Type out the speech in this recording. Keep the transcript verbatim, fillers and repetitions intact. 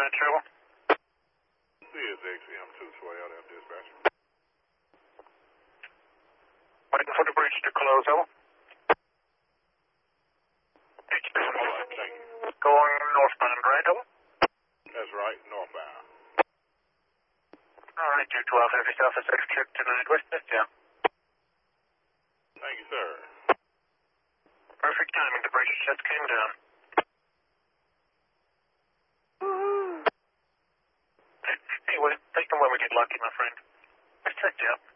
dispatch, over. C S X M two twelve, that dispatch. Waiting for the bridge to close, over. All right, thank you. Going northbound, right, over? That's right, northbound. All right, two twelve, heavy surface execute tonight, westbound, yeah. Thank you, sir. Perfect timing, the bridge just came down. Hey, wait, take them when we get lucky, my friend. Let's check you out.